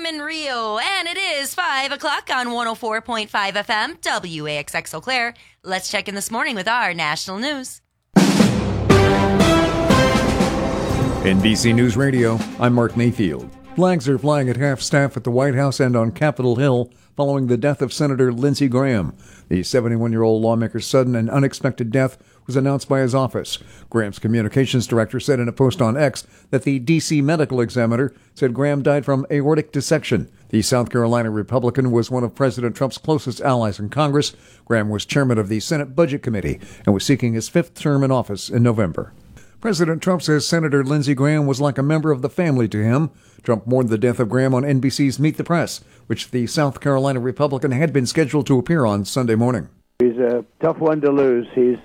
in Rio, and it is 5 o'clock on 104.5 FM, WAXX Eau Claire. Let's check in this morning with our national news. NBC News Radio, I'm Mark Mayfield. Flags are flying at half-staff at the White House and on Capitol Hill following the death of Senator Lindsey Graham. The 71-year-old lawmaker's sudden and unexpected death was announced by his office. Graham's communications director said in a post on X that the D.C. Medical Examiner said Graham died from aortic dissection. The South Carolina Republican was one of President Trump's closest allies in Congress. Graham was chairman of the Senate Budget Committee and was seeking his fifth term in office in November. President Trump says Senator Lindsey Graham was like a member of the family to him. Trump mourned the death of Graham on NBC's Meet the Press, which the South Carolina Republican had been scheduled to appear on Sunday morning. He's a tough one to lose.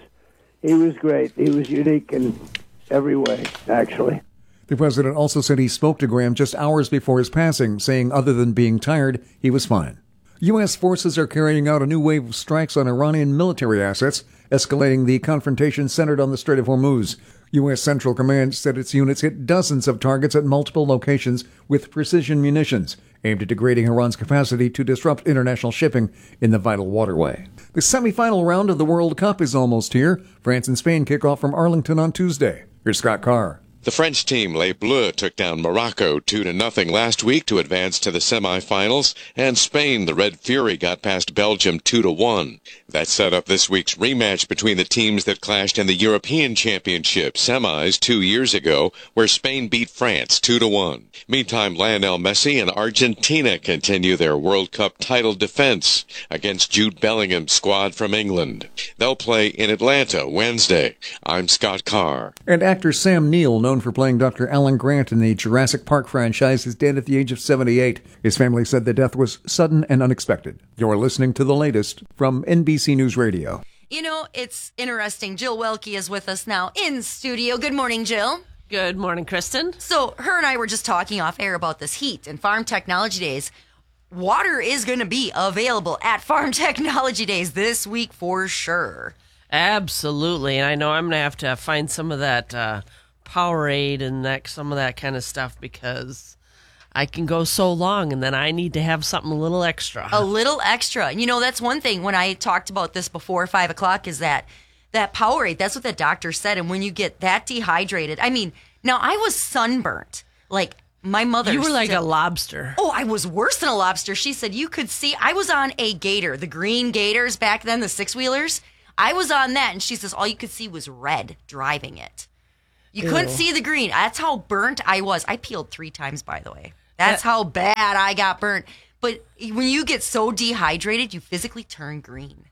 He was great. He was unique in every way, actually. The president also said he spoke to Graham just hours before his passing, saying other than being tired, he was fine. U.S. forces are carrying out a new wave of strikes on Iranian military assets, escalating the confrontation centered on the Strait of Hormuz. U.S. Central Command said its units hit dozens of targets at multiple locations with precision munitions, aimed at degrading Iran's capacity to disrupt international shipping in the vital waterway. The semifinal round of the World Cup is almost here. France and Spain kick off from Arlington on Tuesday. Here's Scott Carr. The French team, Les Bleus, took down Morocco 2-0 last week to advance to the semifinals, and Spain, the Red Fury, got past Belgium 2-1. That set up this week's rematch between the teams that clashed in the European Championship semis 2 years ago, where Spain beat France 2-1. Meantime, Lionel Messi and Argentina continue their World Cup title defense against Jude Bellingham's squad from England. They'll play in Atlanta Wednesday. I'm Scott Carr. And actor Sam Neill, known for playing Dr. Alan Grant in the Jurassic Park franchise, is dead at the age of 78. His family said the death was sudden and unexpected. You're listening to the latest from NBC News Radio. You know, it's interesting. Jill Welke is with us now in studio. Good morning, Jill. Good morning, Kristen. So her and I were just talking off air about this heat and Farm Technology Days. Water is going to be available at Farm Technology Days this week for sure. Absolutely. And I know I'm going to find some of that Powerade and some of that kind of stuff because I can go so long and then I need to have something a little extra. A little extra. You know, that's one thing when I talked about this before 5 o'clock is that Powerade, that's what the doctor said. And when you get that dehydrated, I mean, now I was sunburnt. Like my mother. You were like a lobster. Oh, I was worse than a lobster. She said you could see, I was on a gator, the green gators back then, the six-wheelers. I was on that and she says all you could see was red driving it. You couldn't see the green. That's how burnt I was. I peeled 3 times, by the way. That's how bad I got burnt. But when you get so dehydrated, you physically turn green.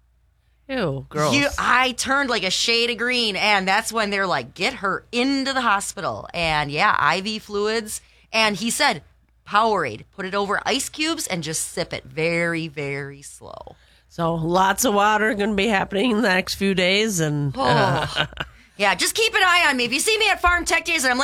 Ew, gross. I turned like a shade of green, and that's when they're like, get her into the hospital. And yeah, IV fluids. And he said, Powerade, put it over ice cubes and just sip it very, very slow. So lots of water going to be happening in the next few days. And yeah, just keep an eye on me. If you see me at Farm Tech Days and I'm